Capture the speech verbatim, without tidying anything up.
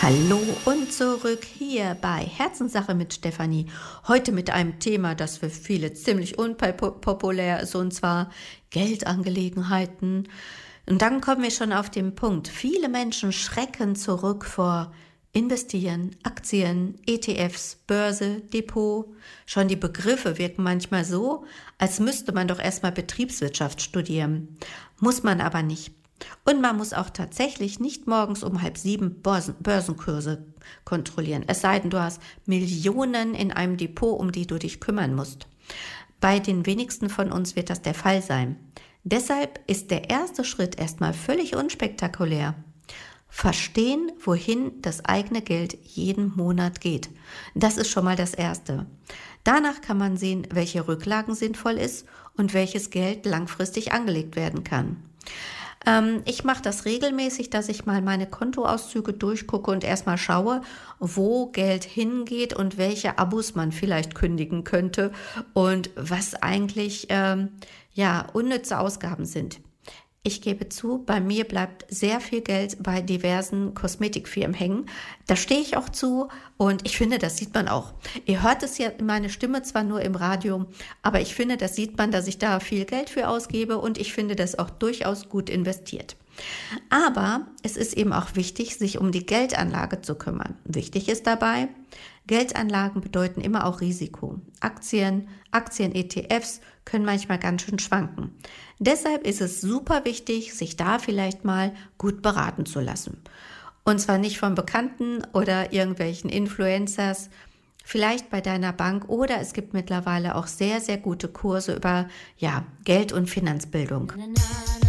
Hallo und zurück hier bei Herzenssache mit Stefanie. Heute mit einem Thema, das für viele ziemlich unpopulär ist, und zwar Geldangelegenheiten. Und dann kommen wir schon auf den Punkt. Viele Menschen schrecken zurück vor Investieren, Aktien, E T Fs, Börse, Depot. Schon die Begriffe wirken manchmal so, als müsste man doch erstmal Betriebswirtschaft studieren. Muss man aber nicht. Und man muss auch tatsächlich nicht morgens um halb sieben Börsen, Börsenkurse kontrollieren. Es sei denn, du hast Millionen in einem Depot, um die du dich kümmern musst. Bei den wenigsten von uns wird das der Fall sein. Deshalb ist der erste Schritt erstmal völlig unspektakulär. Verstehen, wohin das eigene Geld jeden Monat geht. Das ist schon mal das Erste. Danach kann man sehen, welche Rücklagen sinnvoll ist und welches Geld langfristig angelegt werden kann. Ähm, ich mache das regelmäßig, dass ich mal meine Kontoauszüge durchgucke und erstmal schaue, wo Geld hingeht und welche Abos man vielleicht kündigen könnte und was eigentlich ähm, ja unnütze Ausgaben sind. Ich gebe zu, bei mir bleibt sehr viel Geld bei diversen Kosmetikfirmen hängen. Da stehe ich auch zu und ich finde, das sieht man auch. Ihr hört es ja, meine Stimme zwar nur im Radio, aber ich finde, das sieht man, dass ich da viel Geld für ausgebe und ich finde das auch durchaus gut investiert. Aber es ist eben auch wichtig, sich um die Geldanlage zu kümmern. Wichtig ist dabei, Geldanlagen bedeuten immer auch Risiko. Aktien, Aktien-E T Fs können manchmal ganz schön schwanken. Deshalb ist es super wichtig, sich da vielleicht mal gut beraten zu lassen. Und zwar nicht von Bekannten oder irgendwelchen Influencers, vielleicht bei deiner Bank, oder es gibt mittlerweile auch sehr, sehr gute Kurse über ja, Geld- und Finanzbildung.